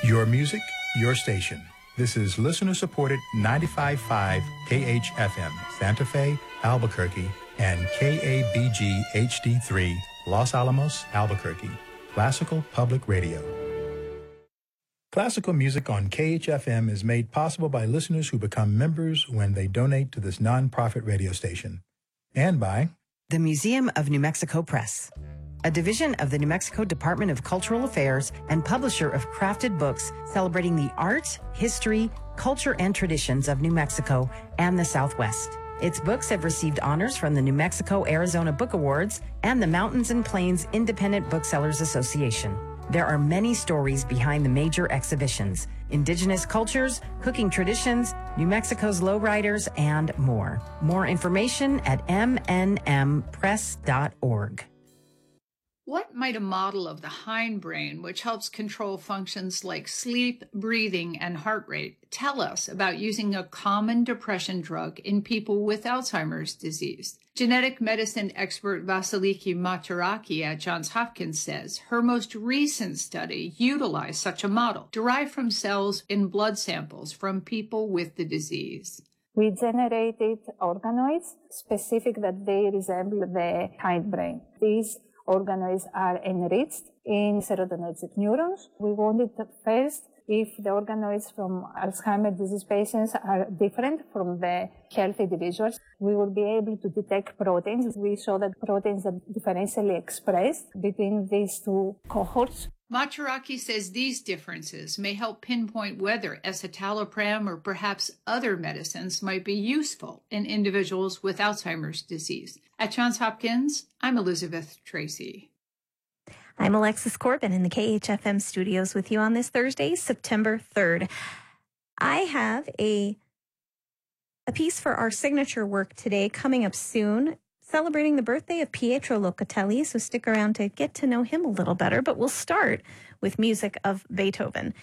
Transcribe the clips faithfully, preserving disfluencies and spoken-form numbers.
Your music, your station. This is listener-supported ninety-five point five K H F M, Santa Fe, Albuquerque, and K A B G H D three, Los Alamos, Albuquerque. Classical Public Radio. Classical music on K H F M is made possible by listeners who become members when they donate to this nonprofit radio station. And by the Museum of New Mexico Press, a division of the New Mexico Department of Cultural Affairs and publisher of crafted books celebrating the art, history, culture, and traditions of New Mexico and the Southwest. Its books have received honors from the New Mexico-Arizona Book Awards and the Mountains and Plains Independent Booksellers Association. There are many stories behind the major exhibitions: indigenous cultures, cooking traditions, New Mexico's lowriders, and more. More information at m n m press dot org. What might a model of the hindbrain, which helps control functions like sleep, breathing, and heart rate, tell us about using a common depression drug in people with Alzheimer's disease? Genetic medicine expert Vasiliki Maturaki at Johns Hopkins says her most recent study utilized such a model, derived from cells in blood samples from people with the disease. We generated organoids specific that they resemble the hindbrain. These organoids are enriched in serotonergic neurons. We wanted first if the organoids from Alzheimer's disease patients are different from the healthy individuals. We will be able to detect proteins. We saw that proteins are differentially expressed between these two cohorts. Maturaki says these differences may help pinpoint whether escitalopram or perhaps other medicines might be useful in individuals with Alzheimer's disease. At Johns Hopkins, I'm Elizabeth Tracy. I'm Alexis Corbin in the K H F M studios with you on this Thursday, September third. I have a, a piece for our signature work today coming up soon, celebrating the birthday of Pietro Locatelli, so stick around to get to know him a little better. But we'll start with music of Beethoven.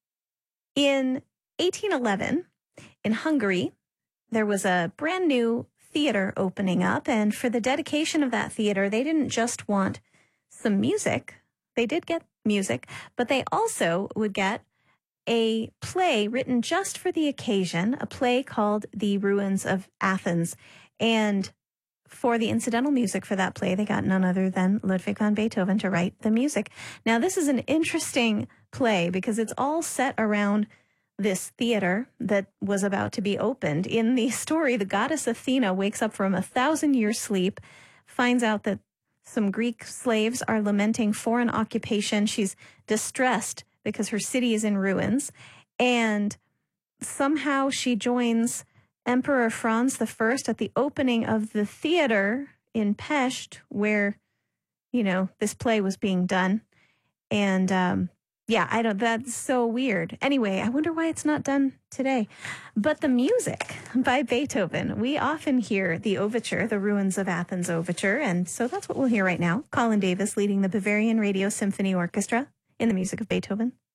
In eighteen eleven, in Hungary, there was a brand new theater opening up, and for the dedication of that theater, they didn't just want some music. They did get music, but they also would get a play written just for the occasion, a play called The Ruins of Athens. And for the incidental music for that play, they got none other than Ludwig van Beethoven to write the music. Now, this is an interesting play because it's all set around this theater that was about to be opened. In the story, the goddess Athena wakes up from a thousand-year sleep, finds out that some Greek slaves are lamenting foreign occupation. She's distressed because her city is in ruins, and somehow she joins Emperor Franz the First at the opening of the theater in Pest, where, you know, this play was being done. And, um, yeah, I don't, that's so weird. Anyway, I wonder why it's not done today. But the music by Beethoven, we often hear the overture, the Ruins of Athens overture. And so that's what we'll hear right now. Colin Davis leading the Bavarian Radio Symphony Orchestra in the music of Beethoven.